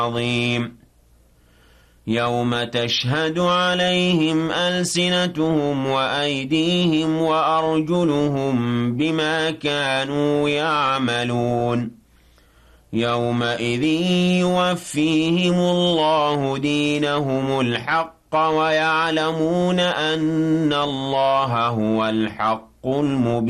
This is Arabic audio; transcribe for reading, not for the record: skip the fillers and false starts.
عظيم يوم تشهد عليهم ألسنتهم وأيديهم وأرجلهم بما كانوا يعملون يومئذ يوفيهم الله دينهم الحق ويعلمون أن الله هو الحق المبين